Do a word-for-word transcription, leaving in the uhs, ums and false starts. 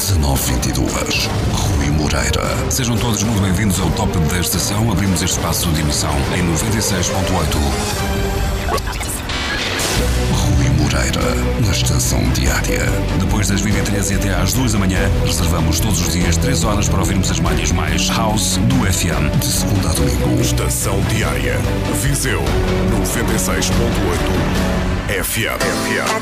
dezanove vinte e dois. Rui Moreira. Sejam todos muito bem-vindos ao Top da Estação. Abrimos este espaço de emissão em noventa e seis ponto oito. Rui Moreira, na Estação Diária. Depois das vinte e três e até às duas da manhã, reservamos todos os dias três horas para ouvirmos as malhas mais house do F M. De segunda a domingo. Estação Diária. Viseu noventa e seis ponto oito F M. F M.